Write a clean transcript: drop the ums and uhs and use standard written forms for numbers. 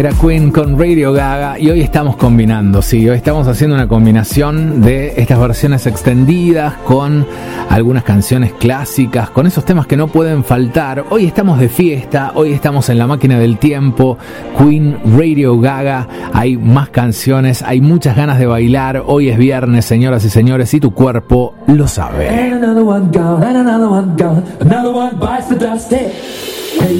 Era Queen con Radio Gaga y hoy estamos combinando, sí, hoy estamos haciendo una combinación de estas versiones extendidas con algunas canciones clásicas, con esos temas que no pueden faltar. Hoy estamos de fiesta, hoy estamos en la máquina del tiempo, Queen, Radio Gaga, hay más canciones, hay muchas ganas de bailar, hoy es viernes, señoras y señores, y tu cuerpo lo sabe. And another one gone, and another one gone, another one bites the dust.